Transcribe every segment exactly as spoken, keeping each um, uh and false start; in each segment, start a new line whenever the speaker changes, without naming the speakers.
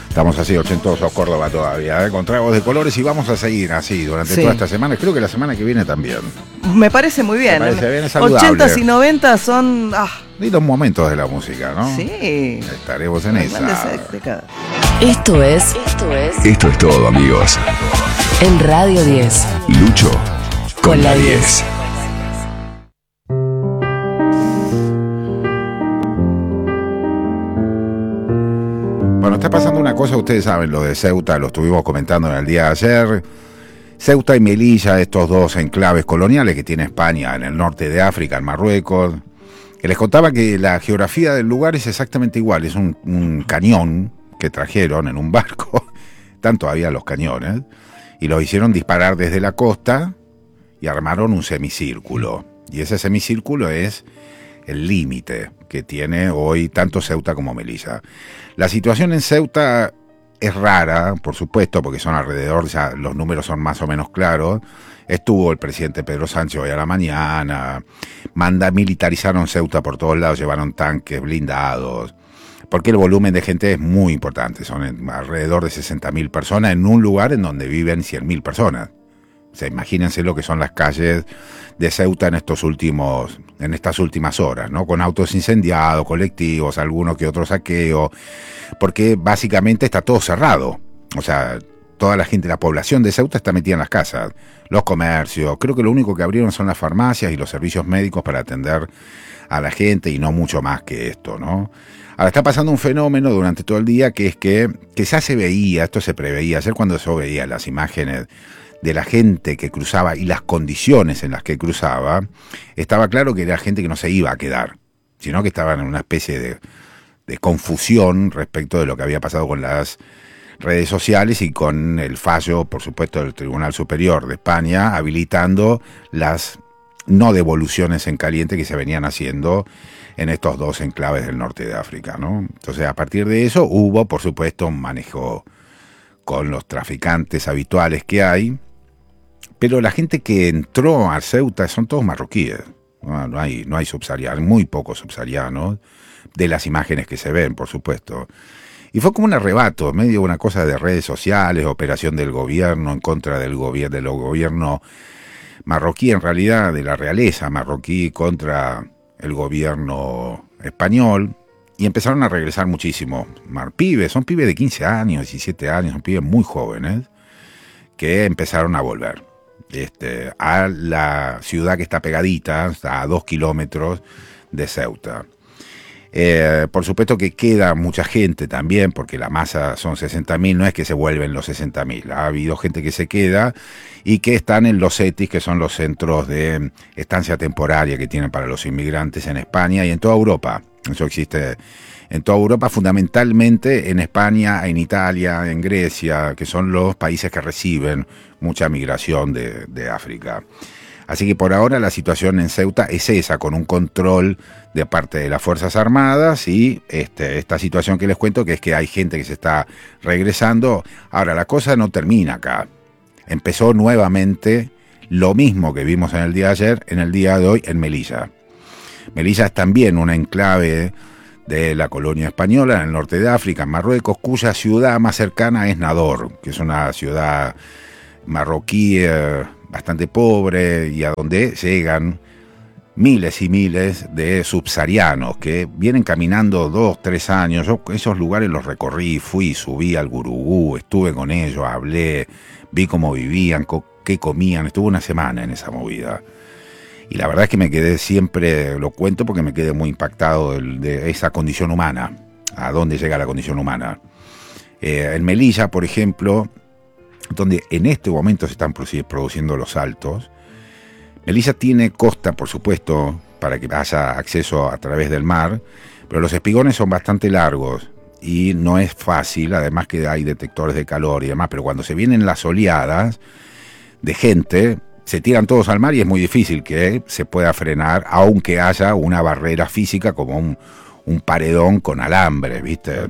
Estamos así, ochentosos, Córdoba todavía, ¿eh? Con tragos de colores y vamos a seguir así durante sí. toda esta semana. Creo que la semana que viene también.
Me parece muy bien.
Me parece bien, es saludable.
ochentas y noventas son... Ah.
Lindos momentos de la música, ¿no?
Sí.
Estaremos en esa.
Esto es... Esto es...
Esto es todo, amigos.
En Radio diez.
Lucho con, con la diez.
Bueno, está pasando una cosa, ustedes saben, lo de Ceuta, lo estuvimos comentando en el día de ayer. Ceuta y Melilla, estos dos enclaves coloniales que tiene España en el norte de África, en Marruecos, que les contaba que la geografía del lugar es exactamente igual, es un, un cañón que trajeron en un barco, están todavía los cañones, y los hicieron disparar desde la costa y armaron un semicírculo, y ese semicírculo es el límite que tiene hoy tanto Ceuta como Melilla. La situación en Ceuta es rara, por supuesto, porque son alrededor, ya los números son más o menos claros. Estuvo el presidente Pedro Sánchez hoy a la mañana, manda, militarizaron Ceuta por todos lados, llevaron tanques blindados, porque el volumen de gente es muy importante, son alrededor de sesenta mil personas en un lugar en donde viven cien mil personas. O sea, imagínense lo que son las calles de Ceuta en estos últimos, en estas últimas horas, ¿no? Con autos incendiados, colectivos, algunos que otros saqueos, porque básicamente está todo cerrado. O sea, toda la gente, la población de Ceuta está metida en las casas, los comercios. Creo que lo único que abrieron son las farmacias y los servicios médicos para atender a la gente y no mucho más que esto, ¿no? Ahora está pasando un fenómeno durante todo el día que es que, que ya se veía, esto se preveía, ayer cuando yo veía las imágenes de la gente que cruzaba y las condiciones en las que cruzaba, estaba claro que era gente que no se iba a quedar, sino que estaban en una especie de, de confusión respecto de lo que había pasado con las redes sociales y con el fallo, por supuesto, del Tribunal Superior de España, habilitando las no devoluciones en caliente que se venían haciendo en estos dos enclaves del norte de África, ¿no? Entonces, a partir de eso hubo, por supuesto, un manejo con los traficantes habituales que hay, pero la gente que entró a Ceuta son todos marroquíes, no, no hay, no hay subsaharianos, muy pocos subsaharianos, de las imágenes que se ven, por supuesto. Y fue como un arrebato, medio una cosa de redes sociales, operación del gobierno en contra del gobierno, del gobierno marroquí, en realidad de la realeza marroquí contra el gobierno español, y empezaron a regresar muchísimo. Pibes, son pibes de quince años, diecisiete años, son pibes muy jóvenes, que empezaron a volver este, a la ciudad que está pegadita, está a dos kilómetros de Ceuta. Eh, por supuesto que queda mucha gente también, porque la masa son sesenta mil, no es que se vuelven los sesenta mil, ha habido gente que se queda y que están en los CETIS, que son los centros de estancia temporaria que tienen para los inmigrantes en España y en toda Europa. Eso existe en toda Europa, fundamentalmente en España, en Italia, en Grecia, que son los países que reciben mucha migración de, de África. Así que por ahora la situación en Ceuta es esa, con un control de parte de las Fuerzas Armadas y este, esta situación que les cuento, que es que hay gente que se está regresando. Ahora, la cosa no termina acá. Empezó nuevamente lo mismo que vimos en el día de ayer, en el día de hoy en Melilla. Melilla es también una enclave de la colonia española en el norte de África, en Marruecos, cuya ciudad más cercana es Nador, que es una ciudad marroquí eh, bastante pobre y a donde llegan miles y miles de subsaharianos que vienen caminando dos, tres años. Yo esos lugares los recorrí, fui, subí al Gurugú, estuve con ellos, hablé, vi cómo vivían, qué comían, estuve una semana en esa movida. Y la verdad es que me quedé siempre, lo cuento porque me quedé muy impactado de, de esa condición humana, a dónde llega la condición humana. Eh, en Melilla, por ejemplo, donde en este momento se están produciendo los saltos, Melilla tiene costa, por supuesto, para que haya acceso a través del mar, pero los espigones son bastante largos y no es fácil, además que hay detectores de calor y demás, pero cuando se vienen las oleadas de gente, se tiran todos al mar y es muy difícil que se pueda frenar, aunque haya una barrera física como un, un paredón con alambre, ¿viste?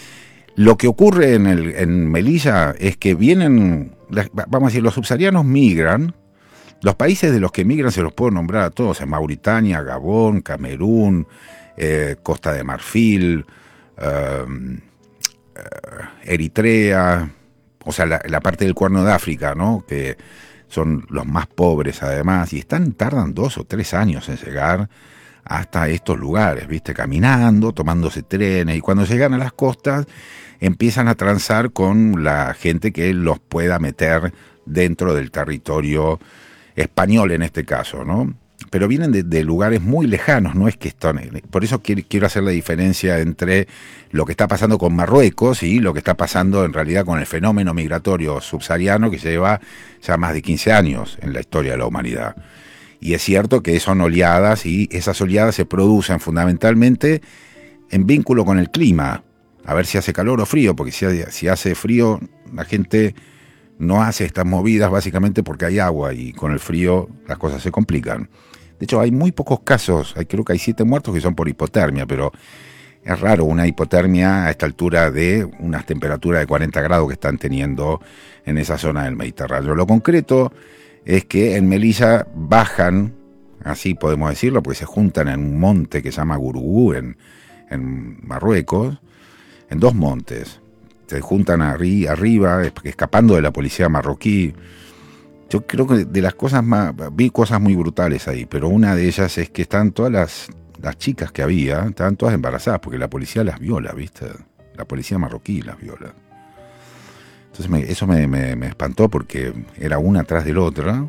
Lo que ocurre en, el, en Melilla es que vienen, vamos a decir, los subsaharianos migran. Los países de los que migran se los puedo nombrar a todos, en Mauritania, Gabón, Camerún, eh, Costa de Marfil, eh, eh, Eritrea, o sea, la, la parte del Cuerno de África, ¿no? Que son los más pobres además, y están tardan dos o tres años en llegar hasta estos lugares, ¿viste? Caminando, tomándose trenes, y cuando llegan a las costas empiezan a transar con la gente que los pueda meter dentro del territorio español en este caso, ¿no? Pero vienen de, de lugares muy lejanos, no es que están... Por eso quiero, quiero hacer la diferencia entre lo que está pasando con Marruecos y lo que está pasando en realidad con el fenómeno migratorio subsahariano que lleva ya más de quince años en la historia de la humanidad. Y es cierto que son oleadas, y esas oleadas se producen fundamentalmente en vínculo con el clima. A ver si hace calor o frío, porque si, si hace frío, la gente no hace estas movidas básicamente porque hay agua, y con el frío las cosas se complican. De hecho, hay muy pocos casos, hay, creo que hay siete muertos que son por hipotermia, pero es raro una hipotermia a esta altura de unas temperaturas de cuarenta grados que están teniendo en esa zona del Mediterráneo. Lo concreto es que en Melilla bajan, así podemos decirlo, porque se juntan en un monte que se llama Gurugú, en, en Marruecos, en dos montes. Se juntan arri- arriba, escapando de la policía marroquí. Yo creo que de las cosas más, vi cosas muy brutales ahí, pero una de ellas es que están todas las, las chicas que había, estaban todas embarazadas, porque la policía las viola, ¿viste? La policía marroquí las viola. Entonces me, eso me, me, me espantó, porque era una tras de la otra,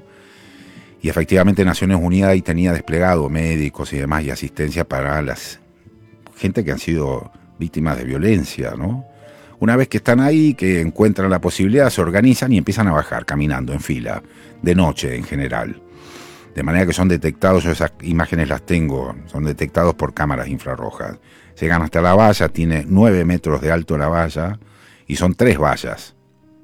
y efectivamente Naciones Unidas ahí tenía desplegado médicos y demás, y asistencia para las gente que han sido víctimas de violencia, ¿no? Una vez que están ahí, que encuentran la posibilidad, se organizan y empiezan a bajar caminando en fila, de noche en general. De manera que son detectados, yo esas imágenes las tengo, son detectados por cámaras infrarrojas. Llegan hasta la valla, tiene nueve metros de alto la valla, y son tres vallas,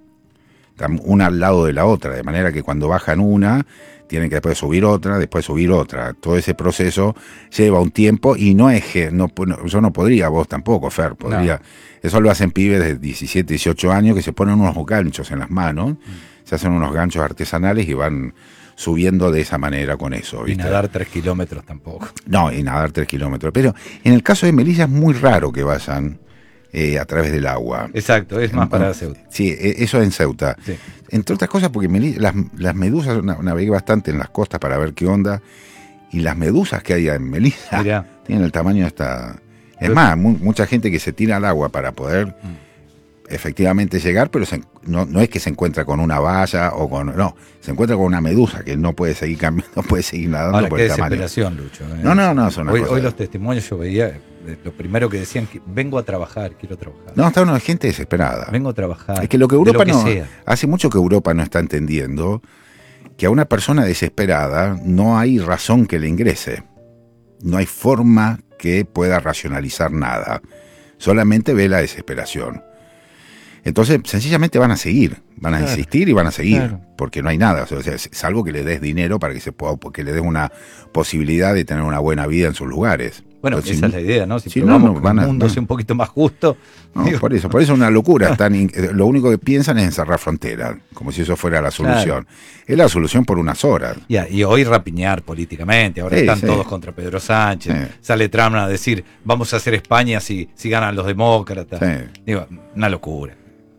una al lado de la otra, de manera que cuando bajan una, tienen que después subir otra, después subir otra. Todo ese proceso lleva un tiempo, y no es que, no, no, yo no podría, vos tampoco, Fer, podría. No. Eso lo hacen pibes de diecisiete, dieciocho años que se ponen unos ganchos en las manos, mm. se hacen unos ganchos artesanales y van subiendo de esa manera con eso, ¿viste?
Y nadar tres kilómetros tampoco.
No, y nadar tres kilómetros. Pero en el caso de Melilla es muy raro que vayan eh, a través del agua.
Exacto, es más en, para Ceuta.
Sí, eso es en Ceuta. Sí. Entre otras cosas porque Melilla, las, las medusas, navegué bastante en las costas para ver qué onda, y las medusas que hay en Melilla Mirá. tienen el tamaño de esta... Es pero, más, mu mucha gente que se tira al agua para poder mm. efectivamente llegar, pero se, no, no es que se encuentra con una valla o con... No, se encuentra con una medusa que no puede seguir cambiando, no puede seguir nadando.
Ahora,
por
qué
el tamaño.
Desesperación, Lucho. ¿eh?
No, no, no, son
hoy,
cosas...
hoy los testimonios yo veía, lo primero que decían, que vengo a trabajar, quiero trabajar.
No, está una gente desesperada.
Vengo a trabajar.
Es que lo que Europa
lo que
no...
sea.
Hace mucho que Europa no está entendiendo que a una persona desesperada no hay razón que le ingrese. No hay forma que pueda racionalizar nada. Solamente ve la desesperación. Entonces, sencillamente van a seguir, van a claro, insistir y van a seguir, claro. porque no hay nada, o sea, salvo que le des dinero para que se pueda, porque le des una posibilidad de tener una buena vida en sus lugares.
Bueno,
Entonces,
esa es la idea, ¿no? Si,
si
probamos
no, no,
que
van
el
a,
mundo
no.
sea un poquito más justo.
No, digo, por eso, por eso es una locura. Están, lo único que piensan es en cerrar fronteras, como si eso fuera la solución. Claro. Es la solución por unas horas.
Yeah, y hoy rapiñar políticamente, ahora sí, están sí. todos contra Pedro Sánchez. Sí. Sale Trump a decir, vamos a hacer España si, si ganan los demócratas. Sí. Digo, una locura.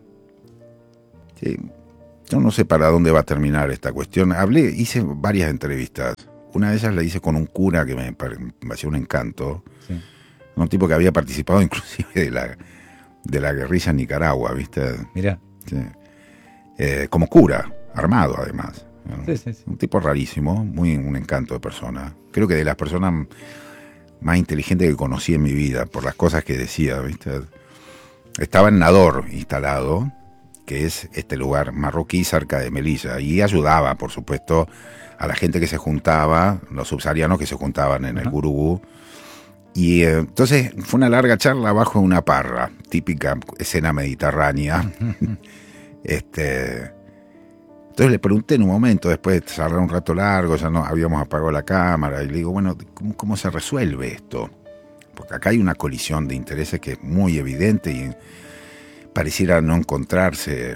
Sí. Yo no sé para dónde va a terminar esta cuestión. Hablé, hice varias entrevistas. Una de ellas la hice con un cura que me pareció un encanto. Sí. Un tipo que había participado inclusive de la, de la guerrilla en Nicaragua, ¿viste?
Mirá.
Sí. Eh, como cura, armado además. ¿No?
Sí, sí, sí.
Un tipo rarísimo, muy un encanto de persona. Creo que de las personas más inteligentes que conocí en mi vida, por las cosas que decía, ¿viste? Estaba en Nador instalado, que es este lugar marroquí cerca de Melilla, y ayudaba, por supuesto, a la gente que se juntaba, los subsaharianos que se juntaban en uh-huh. el Gurugú. Y eh, entonces fue una larga charla bajo una parra, típica escena mediterránea. Uh-huh. este, entonces le pregunté en un momento, después de charlar un rato largo, ya no habíamos apagado la cámara, y le digo, bueno, ¿cómo, cómo se resuelve esto? Porque acá hay una colisión de intereses que es muy evidente y pareciera no encontrarse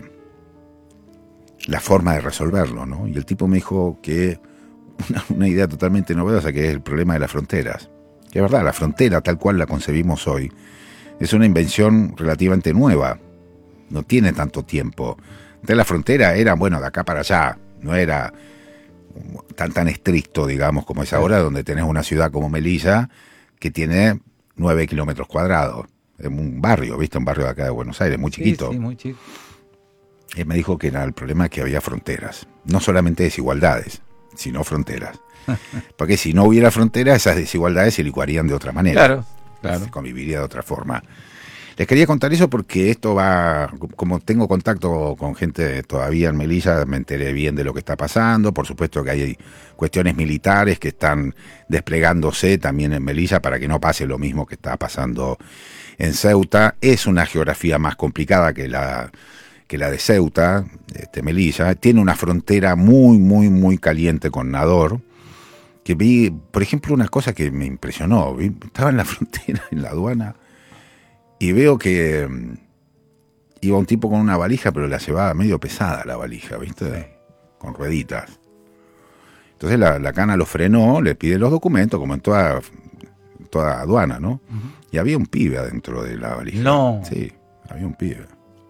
la forma de resolverlo, ¿no? Y el tipo me dijo que una, una idea totalmente novedosa, que es el problema de las fronteras. Que es verdad, la frontera tal cual la concebimos hoy es una invención relativamente nueva. no tiene tanto tiempo. Entonces la frontera era, bueno, de acá para allá, no era tan tan estricto, digamos, como es ahora, donde tenés una ciudad como Melilla, que tiene nueve kilómetros cuadrados. Es un barrio, ¿viste? Un barrio de acá de Buenos Aires, muy chiquito.
Sí, sí, muy chico.
Él me dijo que era el problema es que había fronteras. No solamente desigualdades, sino fronteras. Porque si no hubiera fronteras, esas desigualdades se licuarían de otra manera.
Claro, claro.
Se conviviría de otra forma. Les quería contar eso porque esto va, como tengo contacto con gente todavía en Melilla, me enteré bien de lo que está pasando. Por supuesto que hay cuestiones militares que están desplegándose también en Melilla para que no pase lo mismo que está pasando en Ceuta. Es una geografía más complicada que la, que la de Ceuta, este, Melilla. Tiene una frontera muy, muy, muy caliente con Nador. Que vi, por ejemplo, una cosa que me impresionó. Vi, estaba en la frontera, en la aduana, y veo que um, iba un tipo con una valija, pero la llevaba medio pesada la valija, ¿viste? Sí. Con rueditas. Entonces la, la cana lo frenó, le pide los documentos, como en toda, toda aduana, ¿no? Uh-huh. Y había un pibe adentro de la valija.
No.
Sí, había un pibe.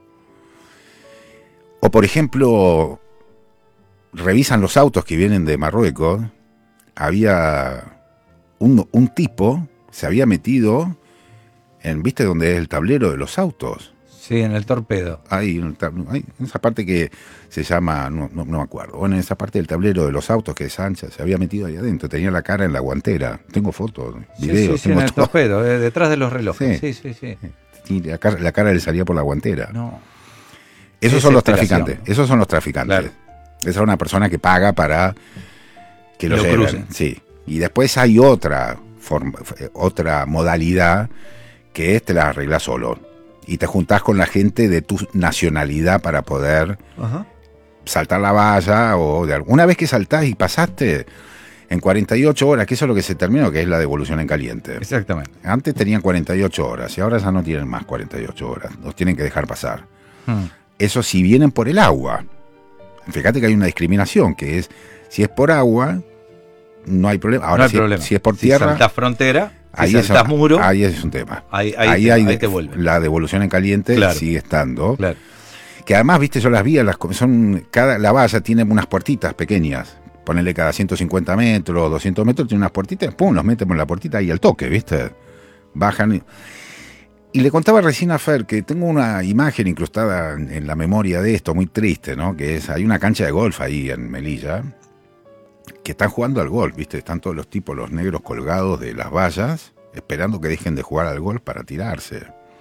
O por ejemplo, revisan los autos que vienen de Marruecos. Había un, un tipo, se había metido en, ¿viste donde es el tablero de los autos?
Sí, en el torpedo.
Ahí, en, en esa parte que se llama, no, no, no me acuerdo, bueno, en esa parte del tablero de los autos que es ancha, se había metido ahí adentro, tenía la cara en la guantera. Tengo fotos, videos.
Sí, sí, sí,
tengo
en el
todo.
torpedo, eh, detrás de los relojes. Sí, sí, sí. sí.
Y la cara, la cara le salía por la guantera.
No.
Esos son los traficantes, esos son los traficantes.
Claro.
Esa es una persona que paga para que lo,
lo
lleven.
crucen.
Sí. Y después hay otra forma, otra modalidad que es te la arreglas solo. Y te juntás con la gente de tu nacionalidad para poder Ajá. saltar la valla. O de, una vez que saltás y pasaste en cuarenta y ocho horas, que eso es lo que se terminó, que es la devolución en caliente.
Exactamente.
Antes tenían cuarenta y ocho horas y ahora ya no tienen más cuarenta y ocho horas. Los tienen que dejar pasar. Hmm. Eso si vienen por el agua. Fíjate que hay una discriminación, que es, si es por agua, no hay problema. Ahora,
no hay
si,
problema.
si es por
si
tierra...
saltás frontera,
ahí
si saltás
es,
muro...
Ahí es un tema.
Ahí, ahí,
ahí
te,
hay
ahí te vuelve.
La devolución en caliente claro. sigue estando.
Claro.
Que además, viste, yo las vi, las, son, cada, la valla tiene unas puertitas pequeñas. Ponele cada ciento cincuenta metros, doscientos metros, tiene unas puertitas, pum, los meten por la puertita y al toque, viste. Bajan... Y, Y le contaba recién a Fer que tengo una imagen incrustada en la memoria de esto, muy triste, ¿no? Que es, hay una cancha de golf ahí en Melilla, que están jugando al golf, ¿viste? Están todos los tipos, los negros colgados de las vallas, esperando que dejen de jugar al golf para tirarse.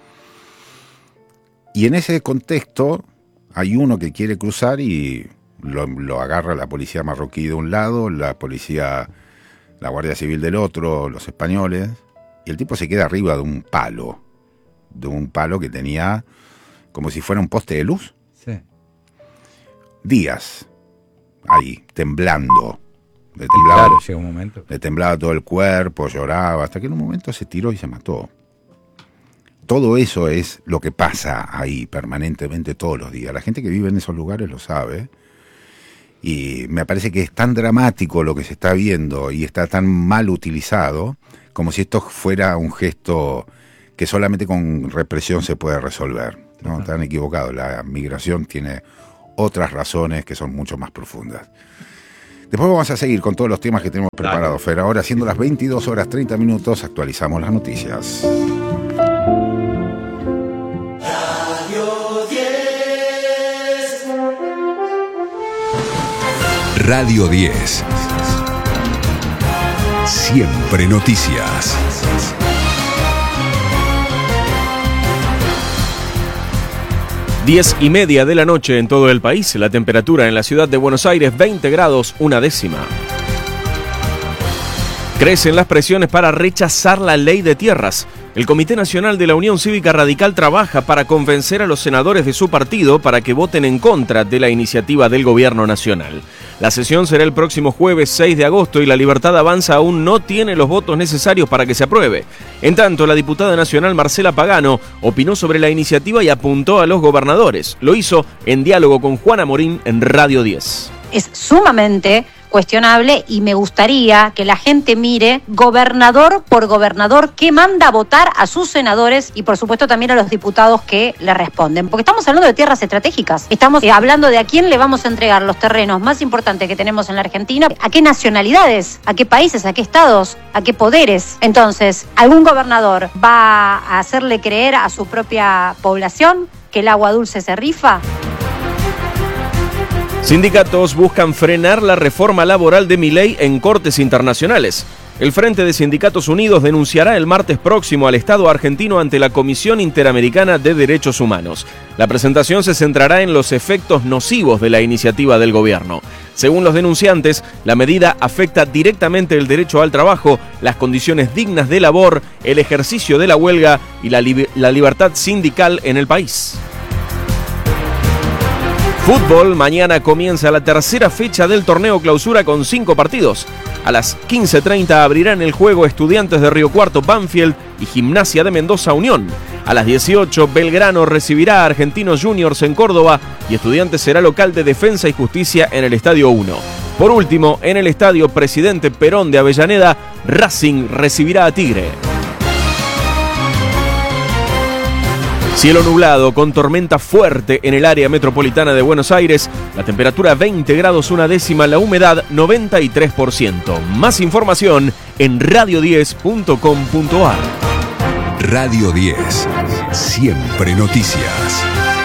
Y en ese contexto hay uno que quiere cruzar y lo, lo agarra la policía marroquí de un lado, la policía, la Guardia Civil del otro, los españoles, y el tipo se queda arriba de un palo. de un palo que tenía como si fuera un poste de luz.
Sí.
Días ahí, temblando. Le temblaba,
claro, llega un momento.
Le temblaba todo el cuerpo, lloraba, hasta que en un momento se tiró y se mató. Todo eso es lo que pasa ahí permanentemente todos los días. La gente que vive en esos lugares lo sabe. Y me parece que es tan dramático lo que se está viendo y está tan mal utilizado, como si esto fuera un gesto que solamente con represión se puede resolver, ¿no? Están equivocados. La migración tiene otras razones que son mucho más profundas. Después vamos a seguir con todos los temas que tenemos preparados, Fer. Ahora, siendo las veintidós horas treinta minutos, actualizamos las noticias.
Radio diez.
Radio diez. Siempre noticias.
Diez y media de la noche en todo el país, la temperatura en la ciudad de Buenos Aires veinte grados, una décima. Crecen las presiones para rechazar la ley de tierras. El Comité Nacional de la Unión Cívica Radical trabaja para convencer a los senadores de su partido para que voten en contra de la iniciativa del gobierno nacional. La sesión será el próximo jueves seis de agosto y la Libertad Avanza aún no tiene los votos necesarios para que se apruebe. En tanto, la diputada nacional Marcela Pagano opinó sobre la iniciativa y apuntó a los gobernadores. Lo hizo en diálogo con Juana Morín en Radio diez.
Es sumamente cuestionable y me gustaría que la gente mire gobernador por gobernador qué manda a votar a sus senadores y por supuesto también a los diputados que le responden. Porque estamos hablando de tierras estratégicas. Estamos eh, hablando de a quién le vamos a entregar los terrenos más importantes que tenemos en la Argentina, a qué nacionalidades, a qué países, a qué estados, a qué poderes. Entonces, ¿algún gobernador va a hacerle creer a su propia población que el agua dulce se rifa?
Sindicatos buscan frenar la reforma laboral de Milei en cortes internacionales. El Frente de Sindicatos Unidos denunciará el martes próximo al Estado argentino ante la Comisión Interamericana de Derechos Humanos. La presentación se centrará en los efectos nocivos de la iniciativa del gobierno. Según los denunciantes, la medida afecta directamente el derecho al trabajo, las condiciones dignas de labor, el ejercicio de la huelga y la, li- la libertad sindical en el país. Fútbol, mañana comienza la tercera fecha del torneo clausura con cinco partidos. A las quince treinta abrirán el juego Estudiantes de Río Cuarto Banfield y Gimnasia de Mendoza Unión. A las dieciocho Belgrano recibirá a Argentinos Juniors en Córdoba y Estudiantes será local de Defensa y Justicia en el Estadio uno. Por último, en el Estadio Presidente Perón de Avellaneda, Racing recibirá a Tigre. Cielo nublado con tormenta fuerte en el área metropolitana de Buenos Aires. La temperatura veinte grados una décima, la humedad noventa y tres por ciento. Más información en radio diez punto com punto a r.
Radio diez. Siempre noticias.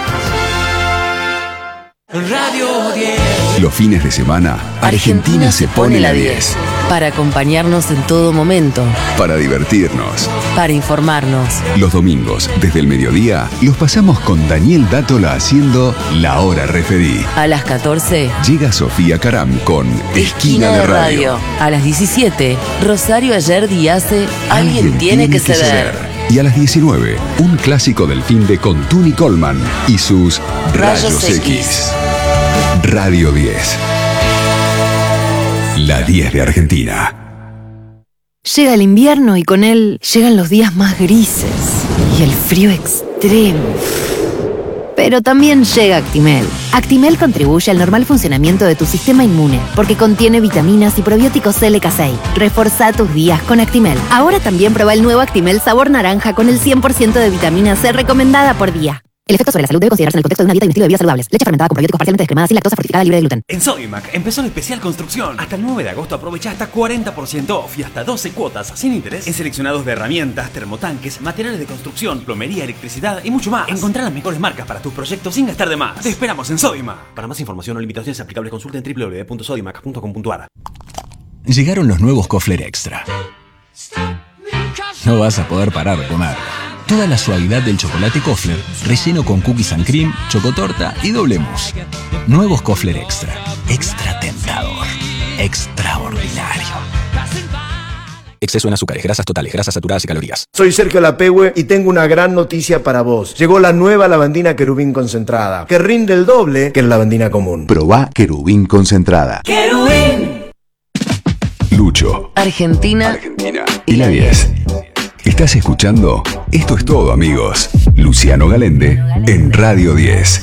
Radio diez.
Los fines de semana, Argentina se pone la diez.
Para acompañarnos en todo momento.
Para divertirnos.
Para informarnos.
Los domingos, desde el mediodía, los pasamos con Daniel Dátola haciendo La Hora Referí.
A las catorce.
Llega Sofía Caram con Esquina de Radio.
A las diecisiete. Rosario Ayerdi hace Alguien, Alguien tiene que ceder.
Y a las diecinueve, un clásico del fin de con Tuni Coleman y sus Rayos, Rayos X. X. Radio diez. La diez de Argentina.
Llega el invierno y con él llegan los días más grises y el frío extremo. Pero también llega Actimel. Actimel contribuye al normal funcionamiento de tu sistema inmune porque contiene vitaminas y probióticos L K seis. Reforzá tus días con Actimel. Ahora también prueba el nuevo Actimel sabor naranja con el cien por ciento de vitamina C recomendada por día. El efecto sobre la salud debe considerarse en el contexto de una dieta y un estilo de vida saludables. Leche fermentada con probióticos parcialmente descremada sin lactosa fortificada libre de gluten.
En Sodimac empezó el especial construcción. Hasta el nueve de agosto aprovecha hasta cuarenta por ciento off y hasta doce cuotas sin interés en seleccionados de herramientas, termotanques, materiales de construcción, plomería, electricidad y mucho más. Encontrá las mejores marcas para tus proyectos sin gastar de más. Te esperamos en Sodimac. Para más información o limitaciones aplicables consulta en doble u doble u doble u punto sodimac punto com punto a r.
Llegaron los nuevos Kofler Extra. No vas a poder parar de comer. Toda la suavidad del chocolate Kofler, relleno con cookies and cream, chocotorta y doble mousse. Nuevos Kofler Extra. Extra tentador. Extraordinario.
Exceso en azúcares, grasas totales, grasas saturadas y calorías.
Soy Sergio Lapehue y tengo una gran noticia para vos. Llegó la nueva lavandina Querubín concentrada, que rinde el doble que la lavandina común.
Probá Querubín concentrada.
¡Querubín!
Lucho.
Argentina.
Argentina. Y la diez. ¿Estás escuchando? Esto es todo, amigos. Luciano Galende en Radio diez.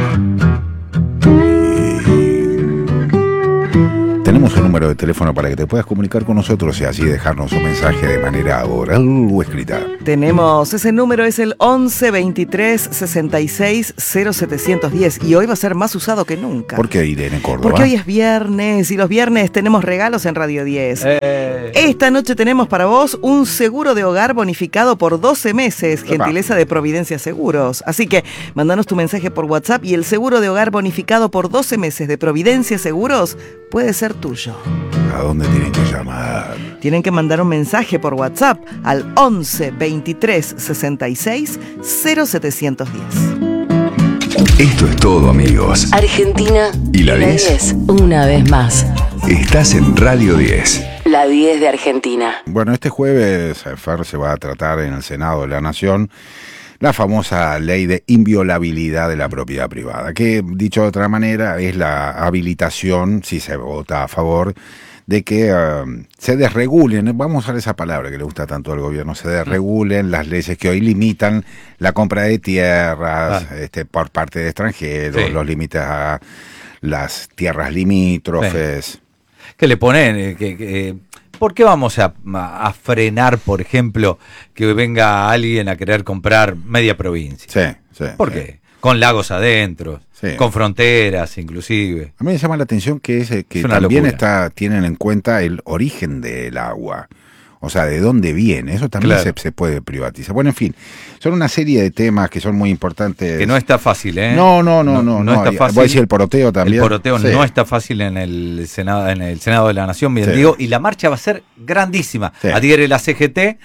Tenemos un número de teléfono para que te puedas comunicar con nosotros y así dejarnos un mensaje de manera oral o escrita.
Tenemos, ese número es el once veintitrés sesenta y seis cero setecientos diez y hoy va a ser más usado que nunca.
¿Por qué, Irene Córdoba?
Porque hoy es viernes y los viernes tenemos regalos en Radio diez. Eh. Esta noche tenemos para vos un seguro de hogar bonificado por doce meses, gentileza de Providencia Seguros. Así que mándanos tu mensaje por WhatsApp y el seguro de hogar bonificado por doce meses de Providencia Seguros puede ser tuyo.
¿A dónde tienen que llamar?
Tienen que mandar un mensaje por WhatsApp al once veintitrés sesenta y seis cero setecientos diez.
Esto es todo, amigos.
Argentina
y la diez.
Una vez más.
Estás en Radio diez.
La diez de Argentina.
Bueno, este jueves, Fer, se va a tratar en el Senado de la Nación la famosa ley de inviolabilidad de la propiedad privada, que, dicho de otra manera, es la habilitación, si se vota a favor, de que uh, se desregulen, vamos a usar esa palabra que le gusta tanto al gobierno, se desregulen las leyes que hoy limitan la compra de tierras ah. este, por parte de extranjeros, sí. los límites a las tierras limítrofes. Sí.
que le ponen, que, que ¿por qué vamos a, a frenar, por ejemplo, que venga alguien a querer comprar media provincia?
Sí, sí.
¿Por
sí.
qué? Con lagos adentro, sí. Con fronteras inclusive.
A mí me llama la atención que, es, que
es
también está, tienen en cuenta el origen del agua. O sea, ¿de dónde viene? Eso también
claro.
se, se puede privatizar. Bueno, en fin, son una serie de temas que son muy importantes.
Que no está fácil, ¿eh?
No, no, no, no.
No, no está fácil.
Voy a decir el poroteo también.
El poroteo
sí.
no está fácil en el Senado, en el Senado de la Nación, bien
sí.
digo, y la marcha va a ser grandísima.
Sí.
Adhiere la C G T,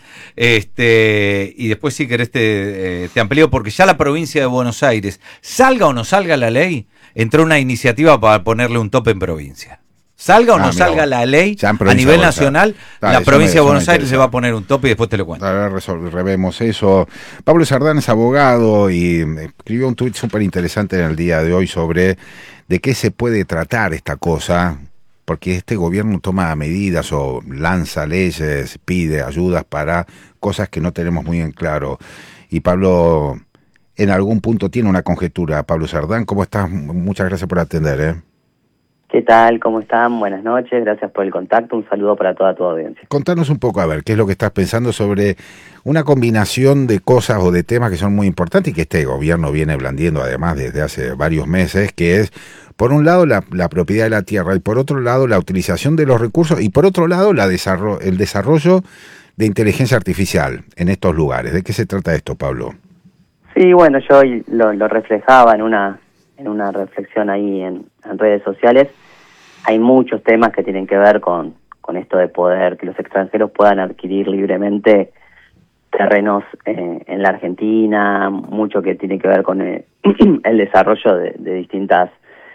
este, y después si querés te, eh, te amplío, porque ya la provincia de Buenos Aires, salga o no salga la ley, entró una iniciativa para ponerle un tope en provincia. Salga o
ah,
no
mira,
salga la ley, a nivel
Bolsa.
nacional,
Dale,
la provincia
me,
de Buenos Aires
me
se va a poner un tope y después te lo cuento.
A ver, revemos eso. Pablo Sardán es abogado y escribió un tuit súper interesante en el día de hoy sobre de qué se puede tratar esta cosa, porque este gobierno toma medidas o lanza leyes, pide ayudas para cosas que no tenemos muy en claro. Y Pablo, en algún punto tiene una conjetura. Pablo Sardán, ¿cómo estás? Muchas gracias por atender, ¿eh?
¿Qué tal? ¿Cómo están? Buenas noches, gracias por el contacto, un saludo para toda tu audiencia.
Contanos un poco, a ver, qué es lo que estás pensando sobre una combinación de cosas o de temas que son muy importantes y que este gobierno viene blandiendo además desde hace varios meses, que es, por un lado, la, la propiedad de la tierra y por otro lado, la utilización de los recursos y por otro lado, la desarrollo, el desarrollo de inteligencia artificial en estos lugares. ¿De qué se trata esto, Pablo?
Sí, bueno, yo lo, lo reflejaba en una... en una reflexión ahí en, en redes sociales. Hay muchos temas que tienen que ver con, con esto de poder, que los extranjeros puedan adquirir libremente terrenos eh, en la Argentina, mucho que tiene que ver con el, el desarrollo de, de distintas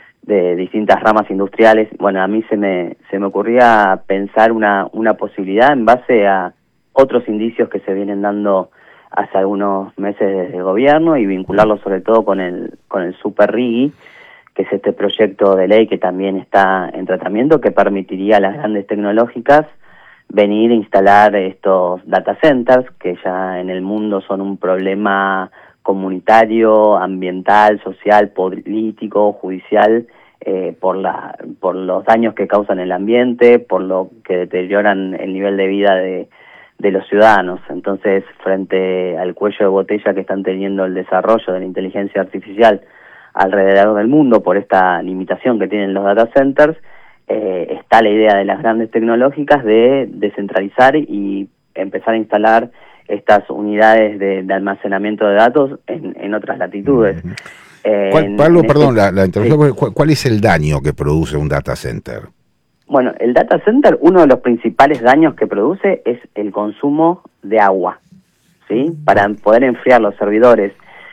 de distintas ramas industriales. Bueno, a mí se me se me ocurría pensar una, una posibilidad en base a otros indicios que se vienen dando hace algunos meses desde el gobierno y vincularlo sobre todo con el con el Super RIGI, que es este proyecto de ley que también está en tratamiento, que permitiría a las grandes tecnológicas venir a instalar estos data centers, que ya en el mundo son un problema comunitario, ambiental, social, político, judicial, eh, por la por los daños que causan el ambiente, por lo que deterioran el nivel de vida de de los ciudadanos. Entonces, frente al cuello de botella que están teniendo el desarrollo de la inteligencia artificial alrededor del mundo por esta limitación que tienen los data centers, eh, está la idea de las grandes tecnológicas de descentralizar y empezar a instalar estas unidades de, de almacenamiento de datos en, en otras latitudes. Eh,
¿Cuál,
en,
Pablo,
en
perdón,
este,
la, la interrupción,
sí.
¿cuál, ¿cuál es el daño que produce un data center?
Bueno, el data center, uno de los principales daños que produce es el consumo de agua, ¿sí? Para poder enfriar los servidores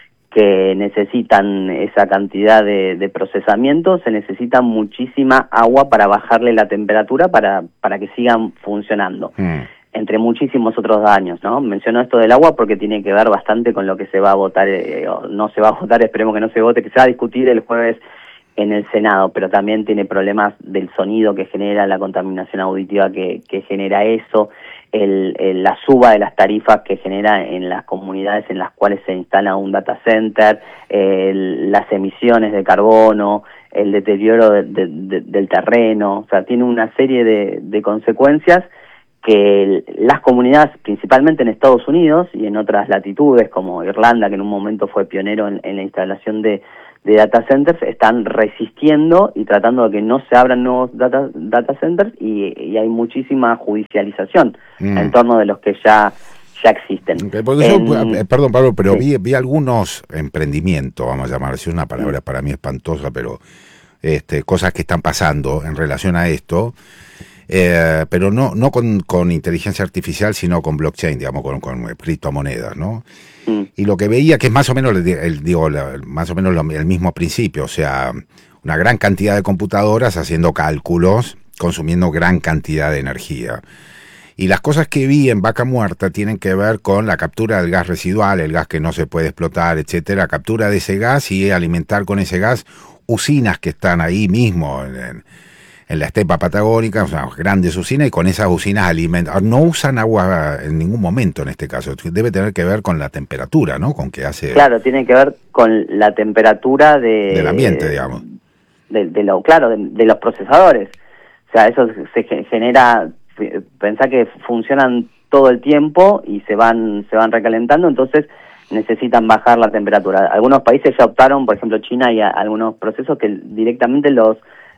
que necesitan esa cantidad de, de procesamiento, se necesita muchísima agua para bajarle la temperatura para, para que sigan funcionando, mm. entre muchísimos otros daños, ¿no? Menciono esto del agua porque tiene que ver bastante con lo que se va a votar, eh, o no se va a votar, esperemos que no se vote, que se va a discutir el jueves en el Senado, pero también tiene problemas del sonido que genera, la contaminación auditiva que, que genera eso, el, el, la suba de las tarifas que genera en las comunidades en las cuales se instala un data center, el, las emisiones de carbono, el deterioro de, de, de, del terreno, o sea, tiene una serie de, de consecuencias que el, las comunidades, principalmente en Estados Unidos y en otras latitudes como Irlanda, que en un momento fue pionero en, en la instalación de de data centers, están resistiendo y tratando de que no se abran nuevos data, data centers y, y hay muchísima judicialización mm. en torno de los que ya ya existen.
Okay, en, yo, perdón, Pablo, pero sí. vi, vi algunos emprendimientos, vamos a llamar así, una palabra sí. para mí espantosa, pero este, cosas que están pasando en relación a esto, eh, pero no no con, con inteligencia artificial, sino con blockchain, digamos, con, con criptomonedas, ¿no? Mm. Y lo que veía que es más o menos el, el, digo, la, más o menos lo, el mismo principio, o sea, una gran cantidad de computadoras haciendo cálculos, consumiendo gran cantidad de energía. Y las cosas que vi en Vaca Muerta tienen que ver con la captura del gas residual, el gas que no se puede explotar, etcétera, captura de ese gas y alimentar con ese gas usinas que están ahí mismo en, en en la estepa patagónica, o sea, grandes usinas, y con esas usinas alimentan. No usan agua en ningún momento en este caso. Debe tener que ver con la temperatura, ¿no? Con que hace.
Claro, tiene que ver con la temperatura de
del ambiente, digamos.
De, de lo claro, de, de los procesadores. O sea, eso se genera, pensá que funcionan todo el tiempo y se van se van recalentando, entonces necesitan bajar la temperatura. Algunos países ya optaron, por ejemplo China, y a, algunos procesos que directamente los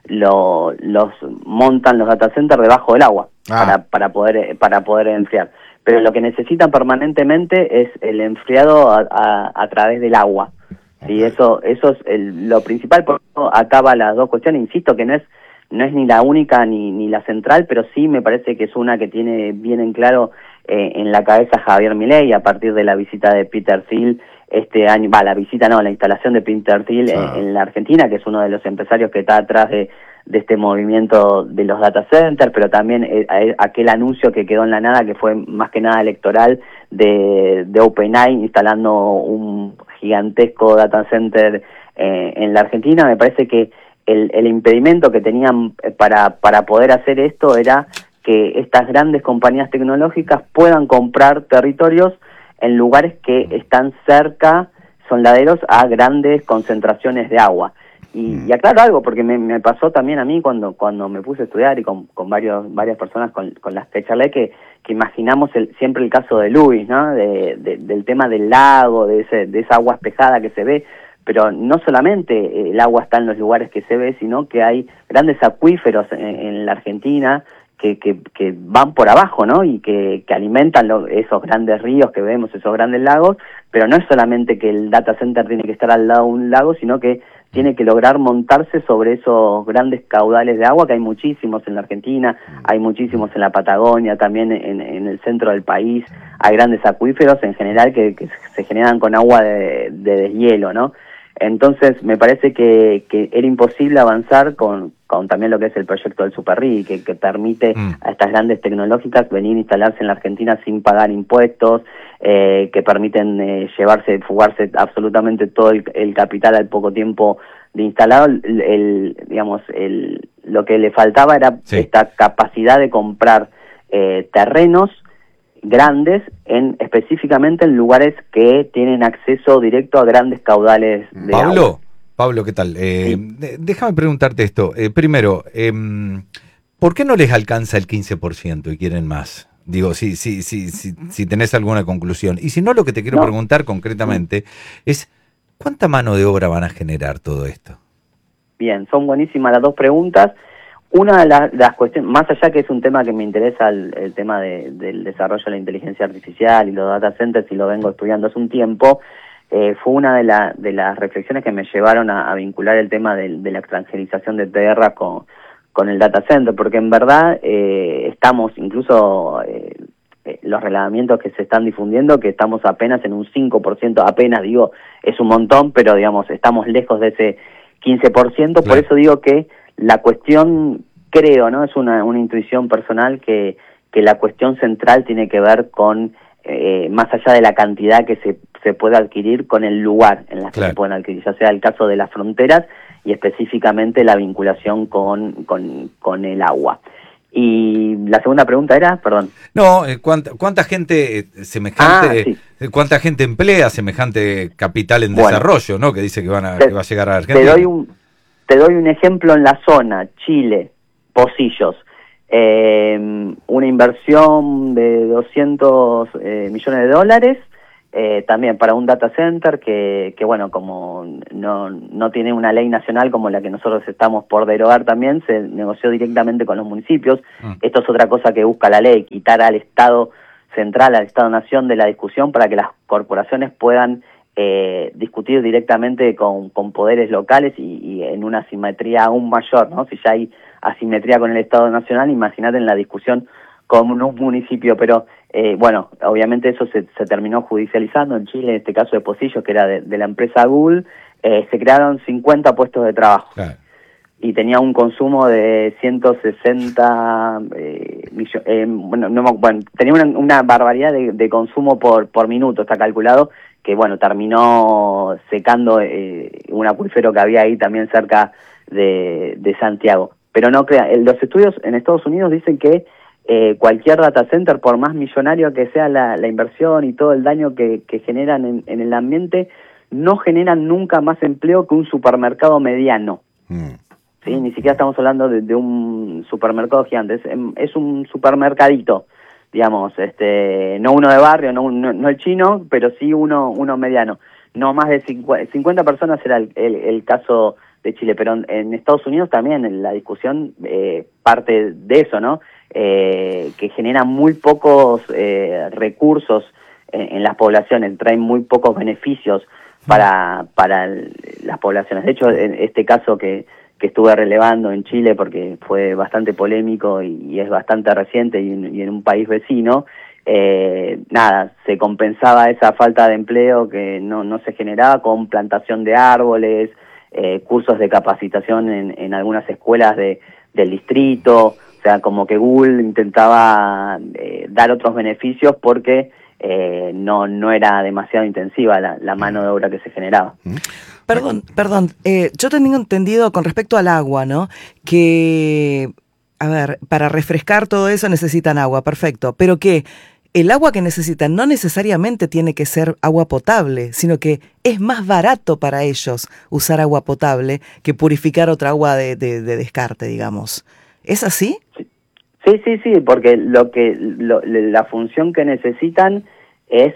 lo, los montan los data centers debajo del agua ah. para para poder para poder enfriar. Pero lo que necesitan permanentemente es el enfriado a, a, a través del agua. Sí, eso eso es el, lo principal, por eso acaba las dos cuestiones. Insisto que no es no es ni la única ni ni la central, pero sí me parece que es una que tiene bien en claro eh, en la cabeza Javier Milei a partir de la visita de Peter Thiel este año, va, la visita no, la instalación de Peter Thiel ah. en, en la Argentina, que es uno de los empresarios que está atrás de, de este movimiento de los data centers, pero también eh, aquel anuncio que quedó en la nada, que fue más que nada electoral, de, de OpenAI instalando un gigantesco data center eh, en la Argentina. Me parece que el, el impedimento que tenían para, para poder hacer esto era que estas grandes compañías tecnológicas puedan comprar territorios en lugares que están cerca, son laderos a grandes concentraciones de agua. Y, y aclaro algo, porque me, me pasó también a mí cuando cuando me puse a estudiar y con, con varios varias personas con, con las que charlé, que, que imaginamos el, siempre el caso de Luis, ¿no? De, de, del tema del lago, de, ese, de esa agua espejada que se ve, pero no solamente el agua está en los lugares que se ve, sino que hay grandes acuíferos en, en la Argentina que, que, que van por abajo, ¿no? Y que, que alimentan lo, esos grandes ríos que vemos, esos grandes lagos, pero no es solamente que el data center tiene que estar al lado de un lago, sino que tiene que lograr montarse sobre esos grandes caudales de agua, que hay muchísimos en la Argentina, hay muchísimos en la Patagonia, también en, en el centro del país, hay grandes acuíferos en general que, que se generan con agua de, de deshielo, ¿no? Entonces me parece que, que era imposible avanzar con, con también lo que es el proyecto del Superrí, que, que permite mm. a estas grandes tecnológicas venir a instalarse en la Argentina sin pagar impuestos, eh, que permiten eh, llevarse, fugarse absolutamente todo el, el capital al poco tiempo de instalado. El, el, digamos, el, lo que le faltaba era sí. esta capacidad de comprar eh, terrenos grandes, en específicamente en lugares que tienen acceso directo a grandes caudales de
Pablo,
agua.
Pablo, ¿qué tal? Eh, sí. Déjame preguntarte esto. Eh, primero, eh, ¿por qué no les alcanza el quince por ciento y quieren más? Digo, si, si, si, si, si tenés alguna conclusión. Y si no, lo que te quiero no. preguntar concretamente es, ¿cuánta mano de obra van a generar todo esto?
Bien, son buenísimas las dos preguntas. Una de las, las cuestiones, más allá que es un tema que me interesa, el, el tema de, del desarrollo de la inteligencia artificial y los data centers, y lo vengo estudiando hace un tiempo, eh, fue una de, la, de las reflexiones que me llevaron a, a vincular el tema de, de la extranjerización de tierra con, con el data center, porque en verdad eh, estamos, incluso eh, eh, los relevamientos que se están difundiendo, que estamos apenas en un cinco por ciento, apenas digo, es un montón, pero digamos, estamos lejos de ese quince por ciento, claro. Por eso digo que la cuestión, creo, ¿no? Es una, una intuición personal que, que la cuestión central tiene que ver con, eh, más allá de la cantidad que se, se puede adquirir, con el lugar en la que claro. se pueden adquirir, ya sea el caso de las fronteras y específicamente la vinculación con, con, con el agua. Y la segunda pregunta era, perdón.
No, eh, ¿cuánta, cuánta gente eh, semejante, ah, sí. eh, cuánta gente emplea semejante capital en bueno, desarrollo, ¿no? Que dice que van a, te, que va a llegar a Argentina.
Te doy un Te doy un ejemplo en la zona, Chile, Pocillos, eh, una inversión de doscientos eh, millones de dólares, eh, también para un data center que, que bueno, como no, no tiene una ley nacional como la que nosotros estamos por derogar también, se negoció directamente con los municipios. Mm. Esto es otra cosa que busca la ley, quitar al Estado central, al Estado-nación de la discusión para que las corporaciones puedan Eh, discutir directamente con, con poderes locales y, y en una asimetría aún mayor, ¿no? Si ya hay asimetría con el Estado Nacional, imagínate en la discusión con un municipio, pero eh, bueno, obviamente eso se, se terminó judicializando en Chile, en este caso de Pocillos, que era de, de la empresa Google, eh, se crearon cincuenta puestos de trabajo. Claro. Y tenía un consumo de ciento sesenta eh, millones, eh, bueno, no, bueno, tenía una, una barbaridad de, de consumo por, por minuto, está calculado, que bueno, terminó secando eh, un acuífero que había ahí también cerca de, de Santiago. Pero no crean, los estudios en Estados Unidos dicen que eh, cualquier data center, por más millonario que sea la, la inversión y todo el daño que, que generan en, en el ambiente, no generan nunca más empleo que un supermercado mediano. Mm. ¿sí? Ni siquiera estamos hablando de, de un supermercado gigante, es, es un supermercadito, digamos, este, no uno de barrio, no, no, no el chino, pero sí uno, uno mediano. No más de cincuenta personas era el, el, el caso de Chile, pero en, en Estados Unidos también la discusión eh, parte de eso, ¿no? Eh, que genera muy pocos eh, recursos en, en las poblaciones, traen muy pocos beneficios para, para el, las poblaciones. De hecho, en este caso que, que estuve relevando en Chile, porque fue bastante polémico y, y es bastante reciente y en, y en un país vecino, Eh, nada, se compensaba esa falta de empleo que no, no se generaba con plantación de árboles, eh, cursos de capacitación en, en algunas escuelas de, del distrito, o sea, como que Google intentaba eh, dar otros beneficios porque eh, no, no era demasiado intensiva la, la mano de obra que se generaba.
Perdón, perdón, eh, yo tengo entendido con respecto al agua, ¿no? Que, a ver, para refrescar todo eso necesitan agua, perfecto, pero que el agua que necesitan no necesariamente tiene que ser agua potable, sino que es más barato para ellos usar agua potable que purificar otra agua de, de, de descarte, digamos. ¿Es así?
Sí, sí, sí, porque lo que lo, la función que necesitan es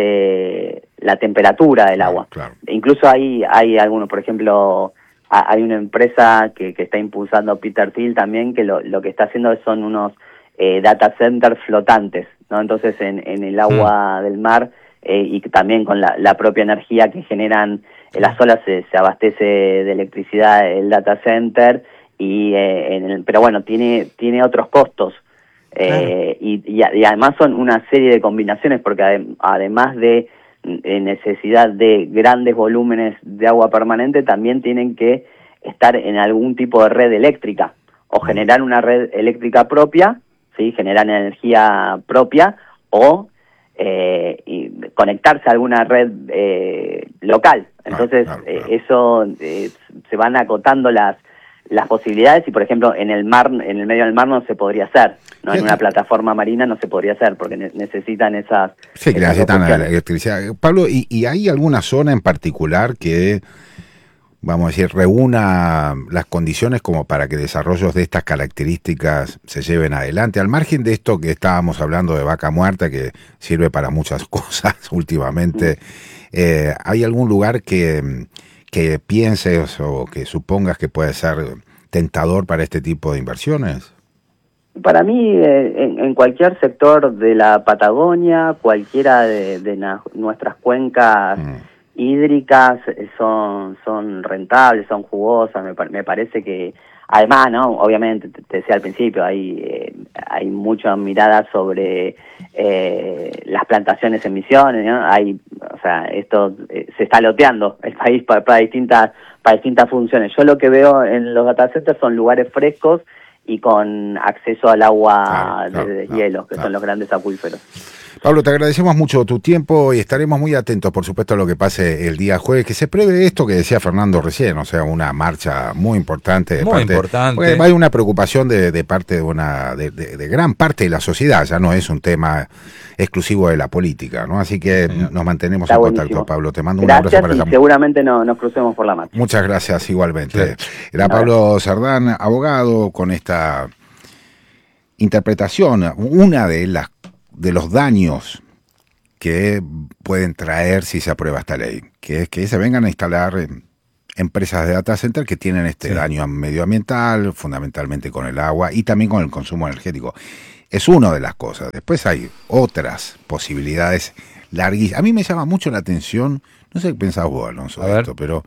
este la temperatura del agua. Claro. Incluso hay hay algunos, por ejemplo, hay una empresa que, que está impulsando Peter Thiel también, que lo, lo que está haciendo son unos eh, data centers flotantes, ¿no? Entonces en, en el agua mm. del mar eh, y también con la, la propia energía que generan eh, las olas se, se abastece de electricidad el data center y eh, en el, pero bueno, tiene tiene otros costos eh, claro. y, y, y además son una serie de combinaciones porque adem, además de eh, necesidad de grandes volúmenes de agua permanente también tienen que estar en algún tipo de red eléctrica o mm. generar una red eléctrica propia, ¿sí? Generar energía propia o eh, y conectarse a alguna red eh, local. Entonces claro, claro, claro. Eh, eso eh, se van acotando las las posibilidades y por ejemplo en el mar, en el medio del mar no se podría hacer, no en una plataforma marina no se podría hacer porque ne necesitan esas
sí que necesitan la electricidad. Pablo, ¿y, y hay alguna zona en particular que vamos a decir reúna las condiciones como para que desarrollos de estas características se lleven adelante, al margen de esto que estábamos hablando de Vaca Muerta que sirve para muchas cosas últimamente? eh, ¿hay algún lugar que que pienses o que supongas que puede ser tentador para este tipo de inversiones?
Para mí, eh, en, en cualquier sector de la Patagonia, cualquiera de, de na, nuestras cuencas mm. hídricas son son rentables, son jugosas, me, me parece que, además, no, obviamente, te, te decía al principio, hay, eh, hay mucha mirada sobre eh, las plantaciones en Misiones, ¿no? Hay, o sea, esto eh, se está loteando el país para, para distintas para distintas funciones. Yo lo que veo en los data centers son lugares frescos y con acceso al agua claro, claro, de claro, hielo, que claro. son los grandes acuíferos.
Pablo, te agradecemos mucho tu tiempo y estaremos muy atentos, por supuesto, a lo que pase el día jueves, que se prevé esto que decía Fernando recién, o sea, una marcha muy importante. De
muy
parte,
importante.
Porque hay una preocupación de, de parte de una de, de, de gran parte de la sociedad, ya no es un tema exclusivo de la política, ¿no? Así que sí. nos mantenemos Está en buenísimo. contacto, Pablo. Te mando
gracias,
un abrazo para
y
esa...
seguramente no, nos crucemos por la marcha.
Muchas gracias, igualmente.
Sí.
Era Pablo Cerdán, abogado, con esta interpretación, una de las de los daños que pueden traer si se aprueba esta ley, que es que se vengan a instalar eh, empresas de data center que tienen este sí. daño medioambiental, fundamentalmente con el agua y también con el consumo energético. Es una de las cosas. Después hay otras posibilidades larguísimas. A mí me llama mucho la atención, no sé qué pensás vos, Alonso, de esto, pero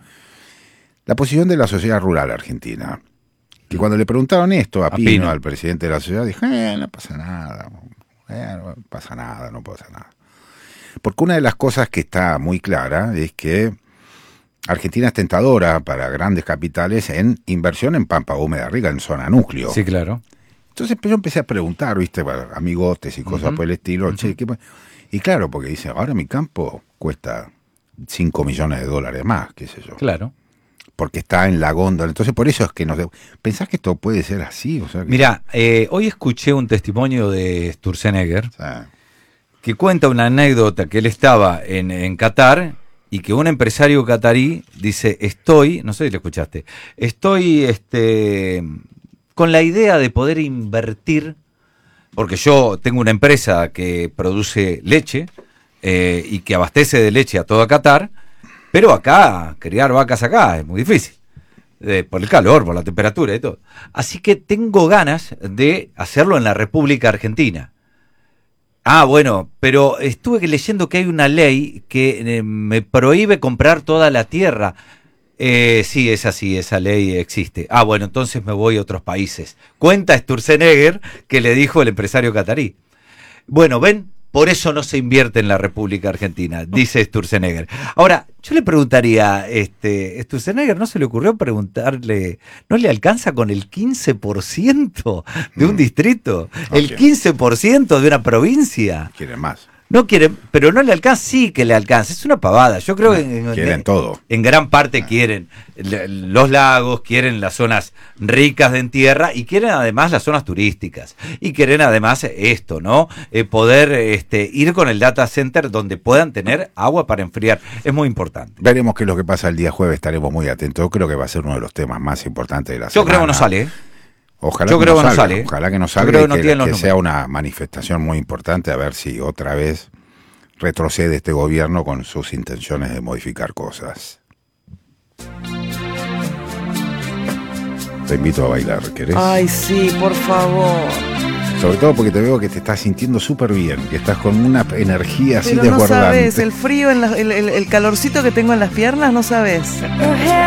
la posición de la sociedad rural argentina, que cuando le preguntaron esto a, a Pino, Pino, al presidente de la sociedad, dijo, eh, no pasa nada, eh, no pasa nada, no pasa nada. Porque una de las cosas que está muy clara es que Argentina es tentadora para grandes capitales en inversión en pampa húmeda rica, en zona núcleo.
Sí, claro.
Entonces yo empecé a preguntar, viste, bueno, amigotes y cosas uh-huh. por el estilo. Uh-huh. Che, ¿qué? Y claro, porque dice, ahora mi campo cuesta cinco millones de dólares más, qué sé yo.
Claro.
Porque está en la góndola. Entonces por eso es que nos... ¿Pensás que esto puede ser así? O sea, que...
Mirá, eh, hoy escuché un testimonio de Sturzenegger, sí. que cuenta una anécdota que él estaba en, en Qatar y que un empresario catarí dice, estoy, no sé si lo escuchaste, estoy este, con la idea de poder invertir, porque yo tengo una empresa que produce leche eh, y que abastece de leche a todo Qatar, pero acá, criar vacas acá es muy difícil, eh, por el calor, por la temperatura y todo. Así que tengo ganas de hacerlo en la República Argentina. Ah, bueno, pero estuve leyendo que hay una ley que eh, me prohíbe comprar toda la tierra. Eh, sí, es así, esa ley existe. Ah, bueno, entonces me voy a otros países. Cuenta Sturzenegger que le dijo el empresario catarí. Bueno, ven, por eso no se invierte en la República Argentina, dice Sturzenegger. Ahora, yo le preguntaría, este, Sturzenegger, ¿no se le ocurrió preguntarle, no le alcanza con el quince por ciento de un distrito? Okay. El quince por ciento de una provincia.
Quieren más.
No quieren, pero no le alcanza, sí que le alcanza, es una pavada. Yo creo que en,
quieren
en,
todo.
En gran parte quieren los lagos, quieren las zonas ricas de en tierra y quieren además las zonas turísticas. Y quieren además esto, ¿no? Eh, poder este, ir con el data center donde puedan tener agua para enfriar. Es muy importante.
Veremos qué es lo que pasa el día jueves, estaremos muy atentos. Yo creo que va a ser uno de los temas más importantes de la
Yo
semana.
Yo creo que no sale, ¿eh?
Ojalá
Yo
que
creo
no
que no
salga,
sale.
Ojalá que no salga
que
y
no
que,
que
que sea una manifestación muy importante, a ver si otra vez retrocede este gobierno con sus intenciones de modificar cosas. Te invito a bailar, ¿querés?
Ay, sí, por favor.
Sobre todo porque te veo que te estás sintiendo súper bien, que estás con una energía así
Pero
desbordante.
no sabes, el frío, en la, el, el, el calorcito que tengo en las piernas, no sabes.